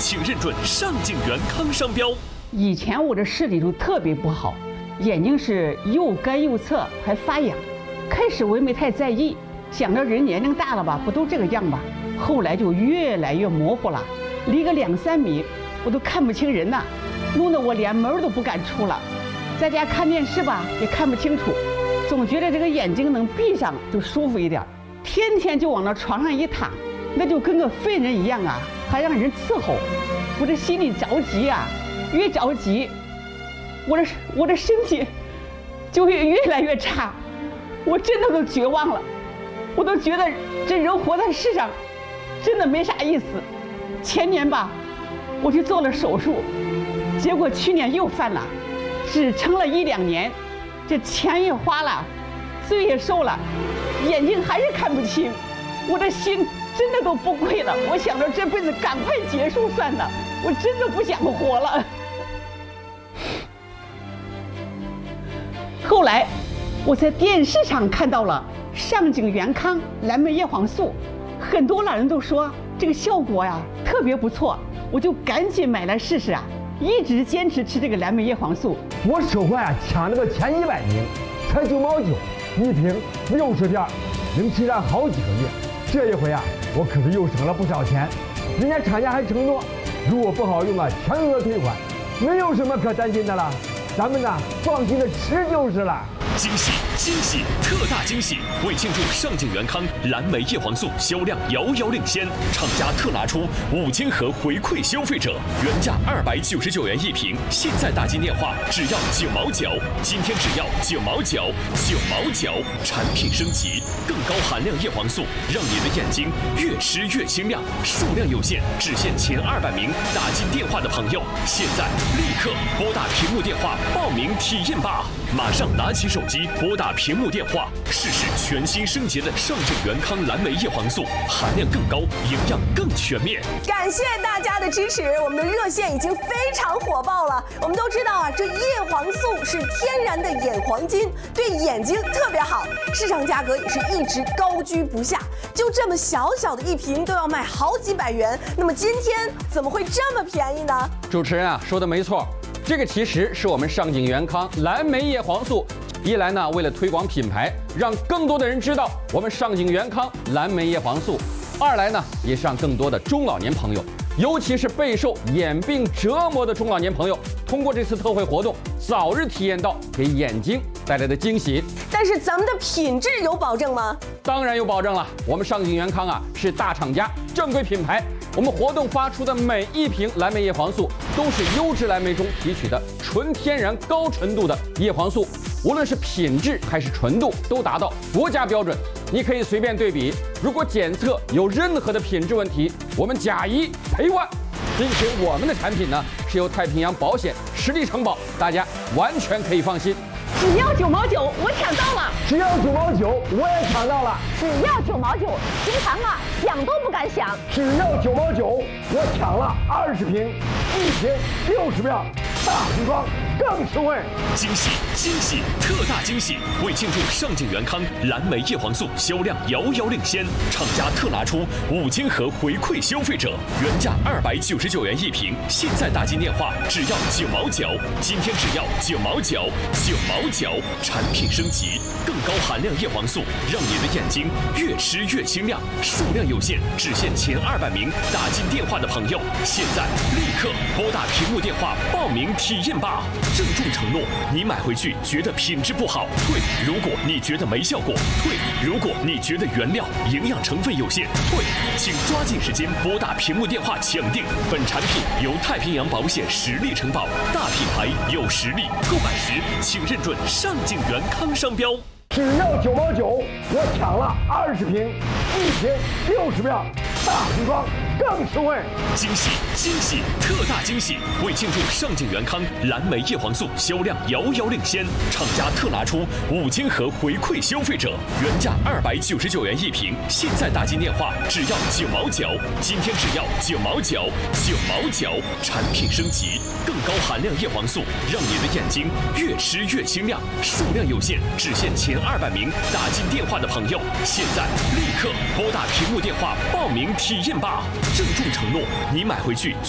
请认准上镜元康商标。 以前我的视力都特别不好，眼睛是又干又涩，还发痒。开始我也没太在意，想着人年龄大了吧，不都这个样吧。后来就越来越模糊了，离个2、3米我都看不清人呐，弄得我连门都不敢出了。在家看电视吧也看不清楚，总觉得这个眼睛能闭上就舒服一点。天天就往那床上一躺，那就跟个废人一样啊，还让人伺候。我这心里着急啊，越着急，我的身体就越来越差。我真的都绝望了，我都觉得这人活在世上真的没啥意思。前年吧，我去做了手术，结果去年又犯了，只撑了1、2年，这钱也花了，罪也受了，眼睛还是看不清。我的心真的都崩溃了，我想着这辈子赶快结束算了，我真的不想活了。后来我在电视上看到了上镜元康蓝莓叶黄素，很多老人都说这个效果呀特别不错，我就赶紧买来试试啊，一直坚持吃这个蓝莓叶黄素。 我手环啊抢了个前100名，才9毛9一瓶，60片，能吃上好几个月。这一回啊，我可是又省了不少钱。人家厂家还承诺，如果不好用啊，全额退款，没有什么可担心的了。咱们呢，放心的吃就是了。 惊喜惊喜特大惊喜！为庆祝上镜元康蓝莓叶黄素销量遥遥领先，厂家特拿出5000盒回馈消费者，原价299元一瓶，现在打进电话只要9毛9，今天只要9毛9，9毛9，产品升级，更高含量叶黄素，让你的眼睛越吃越清亮。数量有限，只限前200名打进电话的朋友，现在立刻拨打屏幕电话报名体验吧！马上拿起手机拨打屏幕电话，试试全新升级的上镜元康蓝莓叶黄素，含量更高，营养更全面。 感谢大家的支持，我们的热线已经非常火爆了。我们都知道啊，这叶黄素是天然的眼黄金，对眼睛特别好，市场价格也是一直高居不下。就这么小小的一瓶都要卖好几百元，那么今天怎么会这么便宜呢？ 主持人啊说的没错。这个其实是我们上镜元康蓝莓叶黄素，一来呢为了推广品牌，让更多的人知道我们上镜元康蓝莓叶黄素；二来呢也是让更多的中老年朋友，尤其是备受眼病折磨的中老年朋友，通过这次特惠活动，早日体验到给眼睛带来的惊喜。 但是咱们的品质有保证吗？ 当然有保证了，我们上镜元康啊是大厂家正规品牌。我们活动发出的每一瓶蓝莓叶黄素都是优质蓝莓中提取的纯天然高纯度的叶黄素，无论是品质还是纯度都达到国家标准。你可以随便对比，如果检测有任何的品质问题，我们假一赔万。并且我们的产品呢是由太平洋保险实力承保，大家完全可以放心。 只要9毛9，我抢到了！ 只要9毛9，我也抢到了！ 只要9毛9，平常啊想都不敢想。 只要9毛9，我抢了20瓶，一瓶60片，大瓶装更实惠！ 惊喜惊喜特大惊喜！为庆祝上镜元康蓝莓叶黄素销量遥遥领先，厂家特拿出5000盒回馈消费者，原价299元一瓶，现在打进电话只要9毛9，今天只要9毛9，9毛9，产品升级，更高含量叶黄素，让你的眼睛越吃越清亮。数量有限，只限前200名打进电话的朋友，现在立刻拨打屏幕电话报名体验吧！郑重承诺，你买回去觉得品质不好退，如果你觉得没效果退，如果你觉得原料营养成分有限退，请抓紧时间拨打屏幕电话抢定。本产品由太平洋保险实力承保，大品牌有实力，购买时请认准上镜元康商标。 只要9毛9，我抢了20瓶，一瓶60片，大瓶装更实惠！ 惊喜惊喜特大惊喜！为庆祝上镜元康蓝莓叶黄素销量遥遥领先，厂家特拿出5000盒回馈消费者，原价299元一瓶，现在打进电话只要9毛9，今天只要9毛9，9毛9，产品升级，更高含量叶黄素，让你的眼睛越吃越清亮。数量有限，只限前200名打进电话的朋友，现在立刻拨打屏幕电话报名体验吧！郑重承诺，你买回去